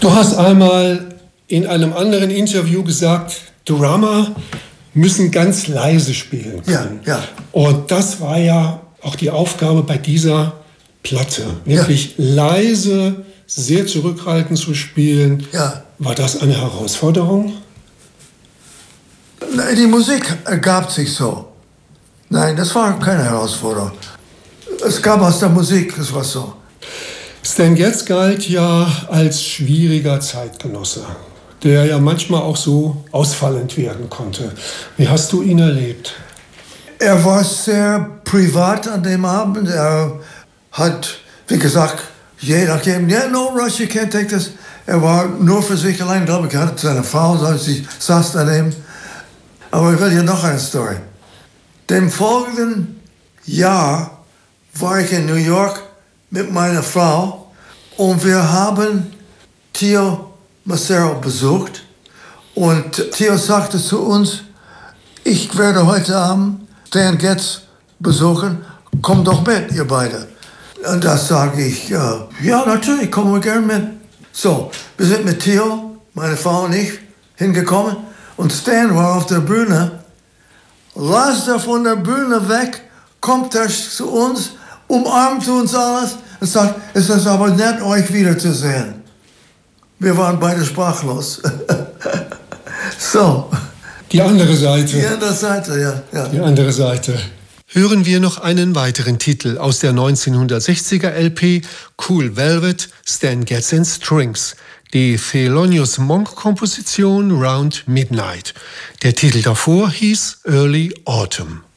Du hast einmal in einem anderen Interview gesagt, Drummer müssen ganz leise spielen können. Ja. Und das war ja auch die Aufgabe bei dieser Platte. Wirklich leise, sehr zurückhaltend zu spielen. Ja. War das eine Herausforderung? Die Musik ergab sich so. Nein, das war keine Herausforderung. Es gab aus der Musik, das war so. Stan Getz galt ja als schwieriger Zeitgenosse, der ja manchmal auch so ausfallend werden konnte. Wie hast du ihn erlebt? Er war sehr privat an dem Abend. Er hat, wie gesagt, je nachdem, no rush, you can't take this. Er war nur für sich allein, glaube ich, er hatte seine Frau, sie saß daneben. Aber ich will hier noch eine Story. Dem folgenden Jahr war ich in New York mit meiner Frau und wir haben Tio Macero besucht. Und Tio sagte zu uns, ich werde heute Abend Stan Getz besuchen, komm doch mit, ihr beide. Und da sage ich, ja, natürlich, kommen wir gerne mit. So, wir sind mit Tio, meine Frau und ich, hingekommen und Stan war auf der Bühne. Lasst er von der Bühne weg, kommt er zu uns, umarmt uns alles und sagt, es ist aber nett, euch wiederzusehen. Wir waren beide sprachlos. So. Die andere Seite. Die andere Seite, ja. Die andere Seite. Hören wir noch einen weiteren Titel aus der 1960er LP Cool Velvet, Stan Getz and Strings, die Thelonious Monk-Komposition Round Midnight. Der Titel davor hieß Early Autumn.